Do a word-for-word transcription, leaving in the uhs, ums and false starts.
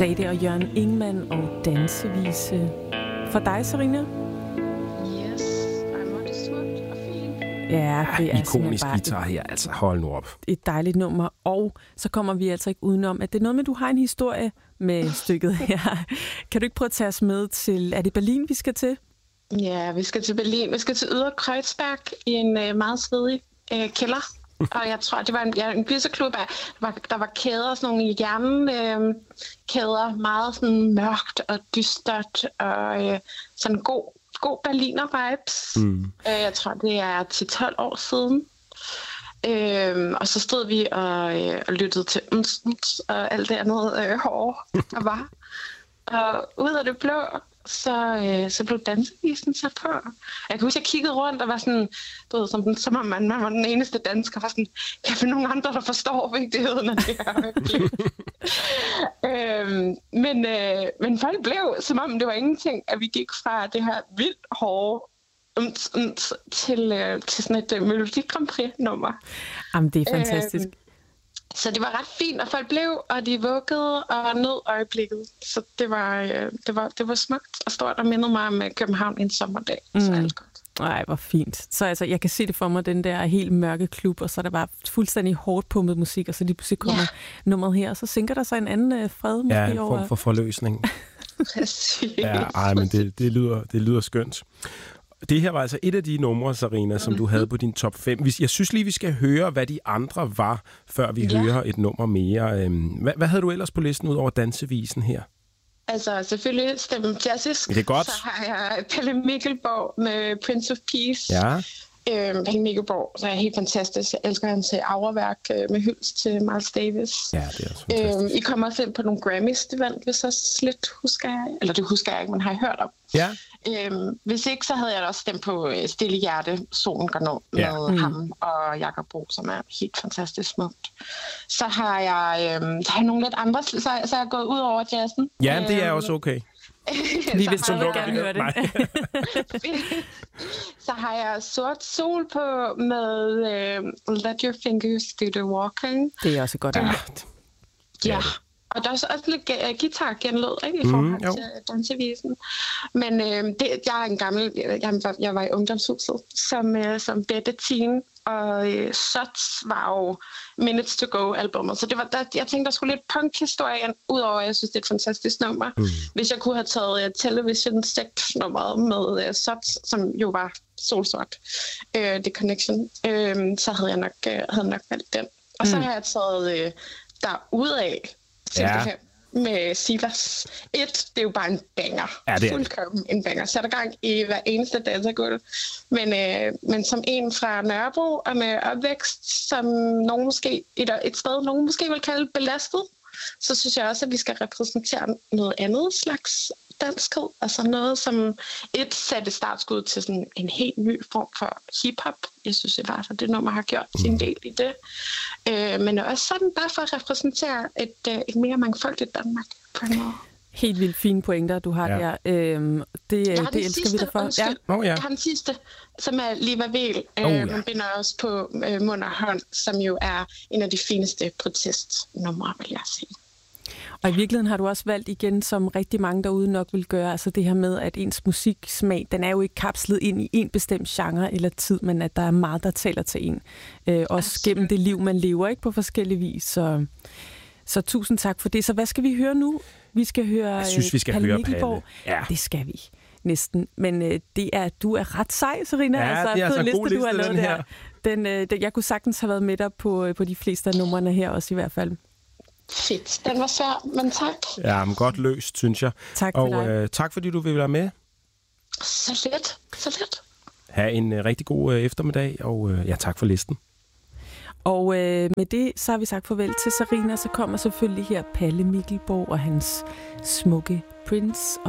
Grete og Jørgen Ingmann og dansevise. For dig, Serena? Yes, I'm on the swift og fin. Ja, det er ikonisk bare guitar her, altså hold nu op. Et dejligt nummer, og så kommer vi altså ikke udenom, at det er noget med, at du har en historie med stykket her. Kan du ikke prøve at tage os med til, er det Berlin, vi skal til? Ja, vi skal til Berlin. Vi skal til Ydre Kreuzberg i en øh, meget svedig øh, kælder. Og jeg tror, det var en, ja, en bysseklub, der var, der var kæder, sådan nogle jernkæder, øh, kæder, meget sådan mørkt og dystert, og øh, sådan god, god Berliner-vibes. Mm. Øh, jeg tror, det er til tolv år siden. Øh, og så stod vi og, øh, og lyttede til ums, ums, og alt det andet øh, hårde, der var. Og ud af det blå, så, øh, så blev dansevisen sat på. Jeg kan huske, jeg kiggede rundt og var sådan, du ved, som, som om man, man var den eneste dansker, var sådan, kan jeg finde nogle andre, der forstår vigtigheden af det her? øhm, men, øh, men folk blev, som om det var ingenting, at vi gik fra det her vildt hårde um, um, til, øh, til sådan et uh, Melodi Grand Prix-nummer. Jamen, det er fantastisk. Øh, Så det var ret fint, og folk blev, og de vuggede og nød øjeblikket. Så det var, øh, det var, det var smukt og stort, og mindede mig om København en sommerdag. Mm. Så alt godt. Ej, hvor fint. Så altså, jeg kan se det for mig, den der helt mørke klub, og så er der bare fuldstændig hårdt pumpet musik, og så lige pludselig kommer ja. nummeret her, og så sænker der sig en anden øh, fred måske over. Ja, en form for forløsning. Præcis. Ja, ej, men det, det, lyder, det lyder skønt. Det her var altså et af de numre, Serena, som du havde på din top fem. Jeg synes lige, vi skal høre, hvad de andre var, før vi ja. hører et nummer mere. Hvad, hvad havde du ellers på listen ud over dansevisen her? Altså selvfølgelig Stemmen Jazzis. Det er godt. Så har jeg Pelle Mikkelborg med Prince of Peace. Ja. Øhm, Pelle Mikkelborg, så er helt fantastisk. Jeg elsker hans aurværk med hyldest til Miles Davis. Ja, det er også fantastisk. Øhm, I kommer også ind på nogle Grammys, det vandt, hvis også lidt husker jeg. Eller det husker jeg ikke, men har jeg hørt om. Ja. Øhm, hvis ikke, så havde jeg også stemt på Stille Hjerte, Solen går ned med ja. mm. ham og Jakob Bro, som er helt fantastisk smukt. Så har jeg, øhm, så har jeg nogle lidt andre, så, så er jeg gået ud over jazzen. Ja, det er også okay. Vi vil så gerne høre det. Så har jeg Sort Sol på med uh, Let Your Fingers Do The Walking. Det er også godt. Ja. ja. Og der er også, også lidt uh, guitar-genlød, ikke, i forhold mm, til dansevisen. Men øh, det, jeg er en gammel, jeg, jeg, jeg var i ungdomshuset som, øh, som bette teen, og øh, Sots var jo Minutes to Go-albummet. Så det var, der, jeg tænkte, der skulle lidt punk-historien, udover at jeg synes, det er et fantastisk nummer. Mm. Hvis jeg kunne have taget uh, Television Sex-nummeret med uh, Sots, som jo var solsort, uh, The Connection, uh, så havde jeg nok, uh, havde nok valgt den. Og mm. så har jeg taget uh, derudad, simpelthen. Ja. Med Silas. Et, det er jo bare en banger. Ja, det er fuldkommen en banger. Sætter gang i hver eneste dansergulv. Men, øh, men som en fra Nørrebro og med opvækst, som nogen måske, et, et sted, nogen måske vil kalde belastet, så synes jeg også, at vi skal repræsentere noget andet slags danskhed. Altså noget, som et satte startskud til sådan en helt ny form for hiphop. Jeg synes i hvert fald, det nummer har gjort sin del i det. Øh, men også sådan bare for at repræsentere et, et mere mangfoldigt Danmark på en måde. Helt vildt fine pointer, du har ja. der. Øhm, det det elsker sidste, vi dig for. Ja. Oh, ja. Jeg har den sidste, som er Liva Vel. Øh, oh, ja. Man binder også på øh, mund og hånd, som jo er en af de fineste protestnumre, vil jeg sige. Og i virkeligheden har du også valgt igen, som rigtig mange derude nok vil gøre, altså det her med, at ens musiksmag, den er jo ikke kapslet ind i en bestemt genre eller tid, men at der er meget, der taler til en. Øh, også Absolut. Gennem det liv, man lever, ikke, på forskellige vis. Så, så tusind tak for det. Så hvad skal vi høre nu? Vi skal høre Jeg synes, vi skal Palle høre Mikkelborg. Palle. Ja. Det skal vi næsten. Men øh, det er, du er ret sej, Serena. Ja, altså, det er altså en liste, god liste, du har lavet den her. der. Den, øh, den, jeg kunne sagtens have været med dig på, på de fleste af numrene her også i hvert fald. Fedt. Den var svær, men tak. Ja, men godt løst, synes jeg. Tak for og øh, tak fordi du vil være med. Så lidt. Så lidt. Ha' en øh, rigtig god øh, eftermiddag, og øh, ja, tak for listen. Og øh, med det, så har vi sagt farvel til Serena, så kommer selvfølgelig her Palle Mikkelborg og hans smukke Prince